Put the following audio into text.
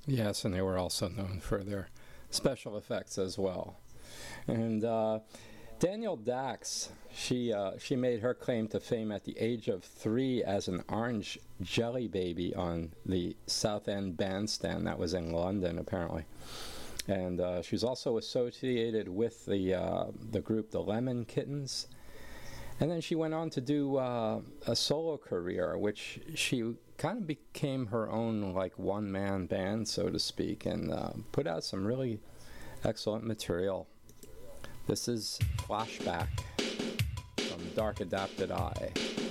Yes, and they were also known for their special effects as well. And Danielle Dax, she made her claim to fame at the age of 3 as an orange jelly baby on the South End Bandstand. That was in London, apparently. And she's also associated with the group The Lemon Kittens. And then she went on to do a solo career, which she kind of became her own like one-man band, so to speak, and put out some really excellent material. This is Flashback from Dark Adapted Eye.